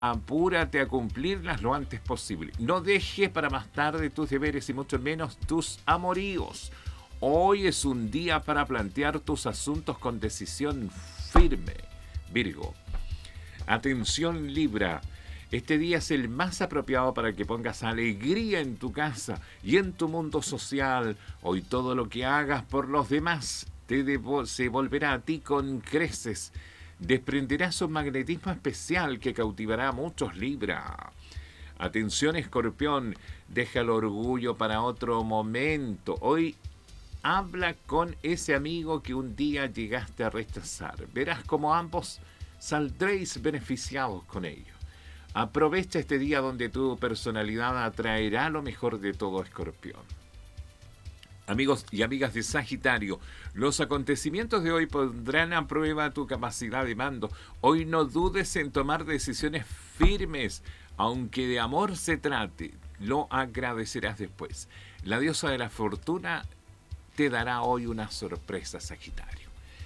apúrate a cumplirlas lo antes posible. No dejes para más tarde tus deberes y mucho menos tus amoríos. Hoy es un día para plantear tus asuntos con decisión firme. Virgo. Atención, Libra. Este día es el más apropiado para que pongas alegría en tu casa y en tu mundo social. Hoy todo lo que hagas por los demás se volverá a ti con creces. Desprenderás un magnetismo especial que cautivará a muchos, Libra. Atención, Escorpión. Deja el orgullo para otro momento. Hoy habla con ese amigo que un día llegaste a rechazar. Verás cómo ambos saldréis beneficiados con ello. Aprovecha este día donde tu personalidad atraerá lo mejor de todo, Escorpión. Amigos y amigas de Sagitario, los acontecimientos de hoy pondrán a prueba tu capacidad de mando. Hoy no dudes en tomar decisiones firmes, aunque de amor se trate, lo agradecerás después. La diosa de la fortuna te dará hoy una sorpresa, Sagitario.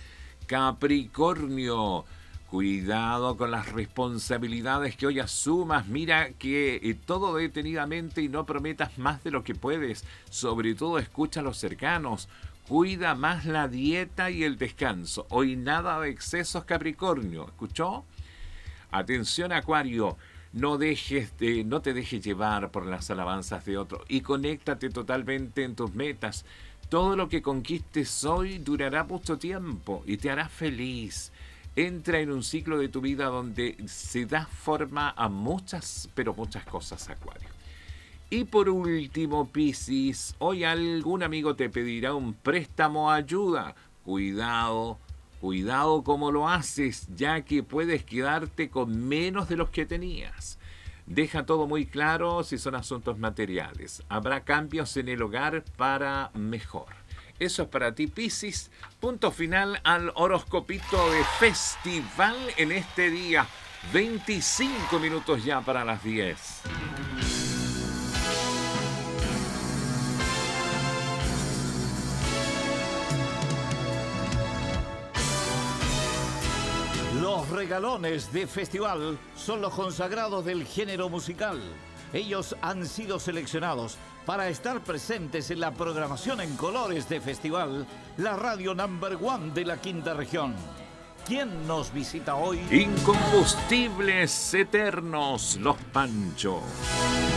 Capricornio, cuidado con las responsabilidades que hoy asumas. Mira que todo detenidamente y no prometas más de lo que puedes. Sobre todo escucha a los cercanos. Cuida más la dieta y el descanso. Hoy nada de excesos, Capricornio. ¿Escuchó? Atención, Acuario. No te dejes llevar por las alabanzas de otro y conéctate totalmente en tus metas. Todo lo que conquistes hoy durará mucho tiempo y te hará feliz. Entra en un ciclo de tu vida donde se da forma a muchas, pero muchas cosas, Acuario. Y por último, Piscis, hoy algún amigo te pedirá un préstamo o ayuda. Cuidado cómo lo haces, ya que puedes quedarte con menos de los que tenías. Deja todo muy claro si son asuntos materiales. Habrá cambios en el hogar para mejor. Eso es para ti, Piscis. Punto final al horoscopito de festival en este día. 25 minutos ya para las 10. Los regalones de festival son los consagrados del género musical. Ellos han sido seleccionados para estar presentes en la programación en colores de festival, la radio number one de la quinta región. ¿Quién nos visita hoy? Incombustibles eternos, los Pancho.